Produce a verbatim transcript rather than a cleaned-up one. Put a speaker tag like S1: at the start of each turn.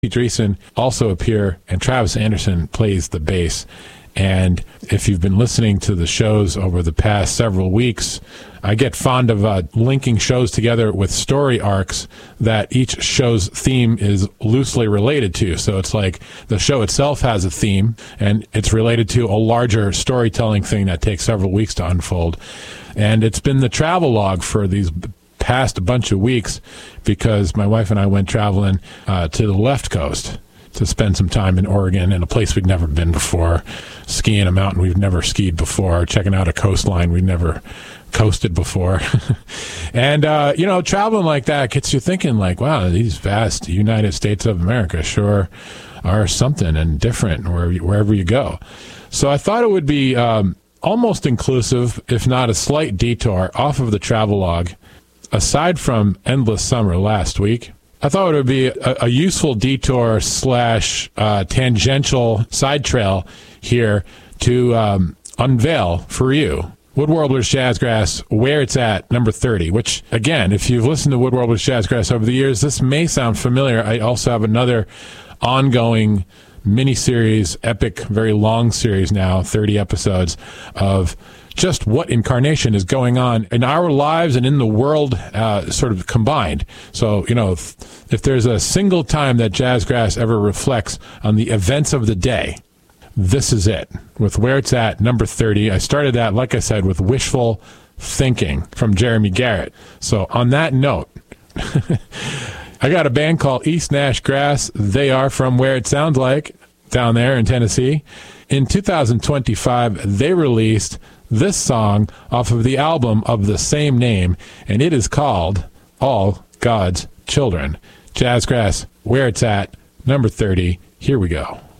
S1: Dreesen also appear, and Travis Anderson plays the bass. And if you've been listening to the shows over the past several weeks, I get fond of uh, linking shows together with story arcs that each show's theme is loosely related to. So it's like the show itself has a theme, and it's related to a larger storytelling thing that takes several weeks to unfold. And it's been the travel log for these past bunch of weeks because my wife and I went traveling uh, to the left coast to spend some time in Oregon, in a place we'd never been before, skiing a mountain we've never skied before, checking out a coastline we've never coasted before. And, uh, you know, traveling like that gets you thinking, like, wow, these vast United States of America sure are something and different wherever you, wherever you go. So I thought it would be um, almost inclusive, if not a slight detour, off of the travelogue. Aside from Endless Summer last week, I thought it would be a, a useful detour slash uh, tangential side trail here to um, unveil for you Woodwarblers Jazzgrass, Where It's At, number thirty, which, again, if you've listened to Woodwarblers Jazzgrass over the years, this may sound familiar. I also have another ongoing mini-series, epic, very long series now, thirty episodes, of just what incarnation is going on in our lives and in the world uh, sort of combined. So, you know, if, if there's a single time that Jazzgrass ever reflects on the events of the day, this is it. With Where It's At, number thirty. I started that, like I said, with Wishful Thinking from Jeremy Garrett. So on that note, I got a band called East Nash Grass. They are from Where It Sounds Like, down there in Tennessee. In two thousand twenty-five, they released this song off of the album of the same name, and it is called All God's Children. Jazzgrass, Where It's At, number thirty. Here we go.